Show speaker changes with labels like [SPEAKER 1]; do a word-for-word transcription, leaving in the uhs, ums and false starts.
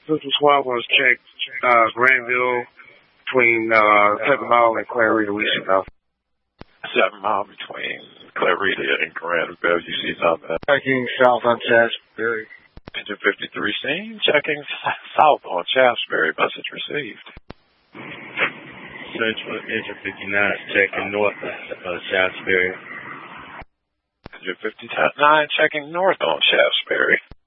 [SPEAKER 1] Pistol Squad was checked uh, Granville between uh, Seven Mile and Clarita. We should know.
[SPEAKER 2] Seven Mile between Clarita and Granville. You see something?
[SPEAKER 1] Checking south on Shaftsbury.
[SPEAKER 2] Engine fifty-three seen. Checking south on Shaftsbury. Message received.
[SPEAKER 3] Central Engine fifty-nine checking north on Shaftsbury.
[SPEAKER 2] Engine fifty-nine checking north on Shaftsbury.